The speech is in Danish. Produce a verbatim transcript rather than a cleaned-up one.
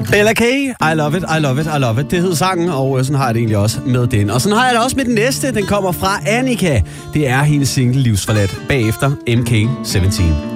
Ella K, I love it, I love it, I love it. Det hed sangen, og sådan har jeg det egentlig også med den. Og sådan har jeg det også med den næste. Den kommer fra Annika. Det er hendes single Livsforladt. Bagefter M K sytten.